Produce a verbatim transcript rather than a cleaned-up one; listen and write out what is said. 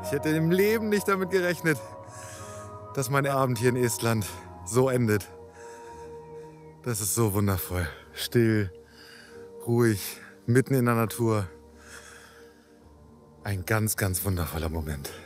Ich hätte im Leben nicht damit gerechnet, dass mein Abend hier in Estland so endet. Das ist so wundervoll. Still, ruhig, mitten in der Natur. Ein ganz, ganz wundervoller Moment.